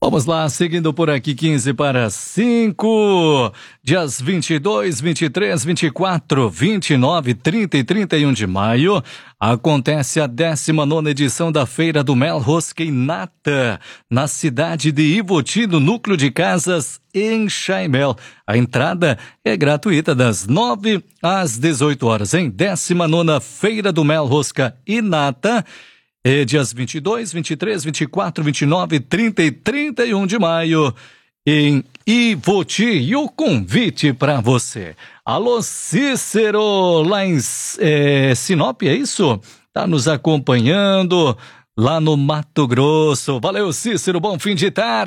Vamos lá, seguindo por aqui, 15 para 5, dias 22, 23, 24, 29, 30 e 31 de maio, acontece a 19ª edição da Feira do Mel, Rosca e Nata, na cidade de Ivoti, no Núcleo de Casas, em Chaimel. A entrada é gratuita das 9 às 18 horas, hein? 19ª Feira do Mel, Rosca e Nata, dias 22, 23, 24, 29, 30 e 31 de maio em Ivoti. E o convite para você. Alô, Cícero, lá em Sinop, é isso? Tá nos acompanhando lá no Mato Grosso. Valeu, Cícero, bom fim de tarde.